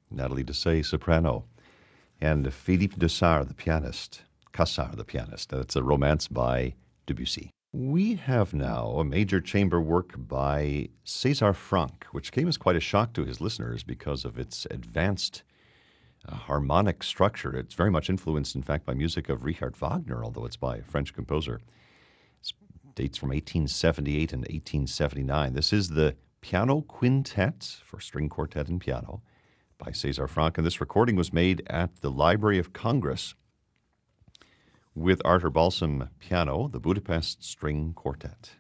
Nathalie Dessay, soprano, and Philippe Dessart, the pianist. Cassard, the pianist. That's a romance by Debussy. We have now a major chamber work by César Franck, which came as quite a shock to his listeners because of its advanced harmonic structure. It's very much influenced, in fact, by music of Richard Wagner, although it's by a French composer. It dates from 1878 and 1879. This is the Piano Quintet for string quartet and piano by César Franck, and this recording was made at the Library of Congress with Arthur Balsam piano, the Budapest String Quartet.